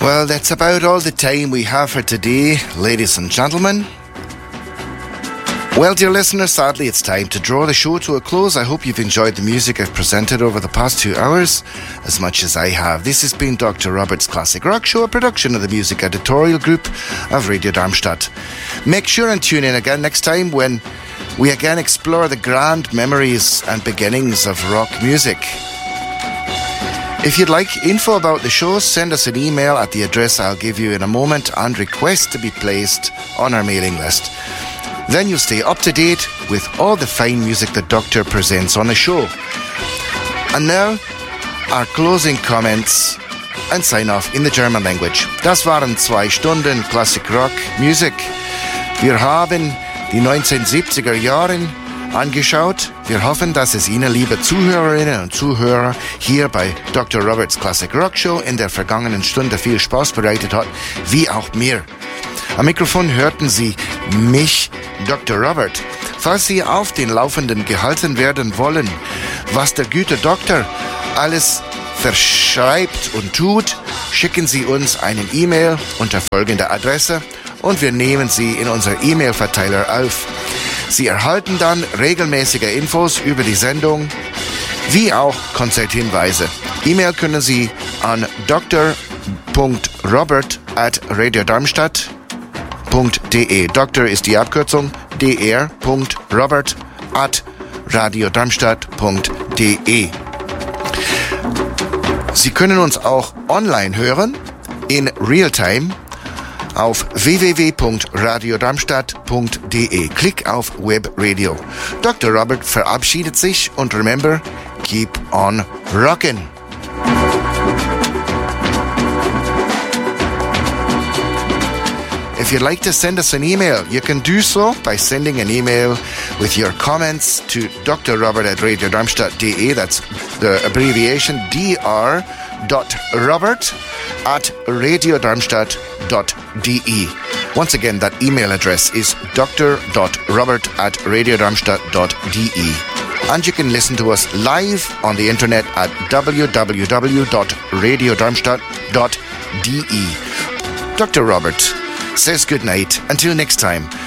Well, that's about all the time we have for today, ladies and gentlemen. Well, dear listeners, sadly it's time to draw the show to a close. I hope you've enjoyed the music I've presented over the past 2 hours as much as I have. This has been Dr. Robert's Classic Rock Show, a production of the Music Editorial Group of Radio Darmstadt. Make sure and tune in again next time when we again explore the grand memories and beginnings of rock music. If you'd like info about the show, send us an email at the address I'll give you in a moment and request to be placed on our mailing list. Then you'll stay up to date with all the fine music the Doctor presents on the show. And now, our closing comments and sign off in the German language. Das waren 2 Stunden Classic Rock Music. Wir haben die 1970er Jahre angeschaut. Wir hoffen, dass es Ihnen, liebe Zuhörerinnen und Zuhörer, hier bei Dr. Roberts Classic Rock Show in der vergangenen Stunde viel Spaß bereitet hat, wie auch mir. Am Mikrofon hörten Sie mich, Dr. Robert. Falls Sie auf den Laufenden gehalten werden wollen, was der gute Doktor alles verschreibt und tut, schicken Sie uns einen E-Mail unter folgender Adresse und wir nehmen Sie in unser E-Mail-Verteiler auf. Sie erhalten dann regelmäßige Infos über die Sendung, wie auch Konzerthinweise. E-Mail können Sie an dr.robert@radiodarmstadt.de. Doktor ist die Abkürzung dr.robert@radiodarmstadt.de. Sie können uns auch online hören, in Realtime, auf www.radiodarmstadt.de. Klick auf Web Radio. Dr. Robert verabschiedet sich und remember, keep on rockin'. If you'd like to send us an email, you can do so by sending an email with your comments to drrobert@radiodarmstadt.de. That's the abbreviation dr.robert@radiodarmstadt.de. Once again, that email address is dr.robert@radiodarmstadt.de. And you can listen to us live on the internet at www.radiodarmstadt.de. Dr. Robert says good night. Until next time,